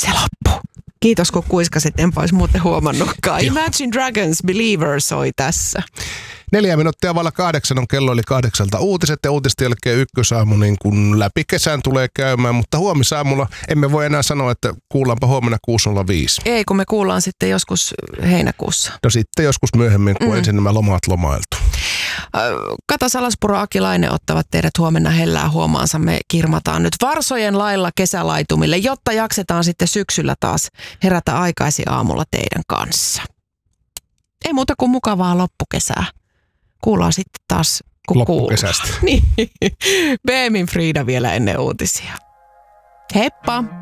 Se loppuu. Kiitos kun kuiskasit, enpä olisi muuten huomannutkaan. Imagine Dragons Believer soi tässä. 4 minuuttia vailla 8 on kello, eli 8 uutiset ja uutisten jälkeen ykkösaamu niin kun läpi kesän tulee käymään, mutta huomisaamulla emme voi enää sanoa, että kuullaanpa huomenna 6.05. Ei, kun me kuullaan sitten joskus heinäkuussa. No sitten joskus myöhemmin, kun ensin nämä lomat lomailtu. Kata Salaspuro, Aki Laine ottavat teidät huomenna hellää huomaansa. Me kirmataan nyt varsojen lailla kesälaitumille, jotta jaksetaan sitten syksyllä taas herätä aikaisin aamulla teidän kanssa. Ei muuta kuin mukavaa loppukesää. Kuullaan sitten taas, kun loppukesästä. Niin. BMin Frida vielä ennen uutisia. Heippa!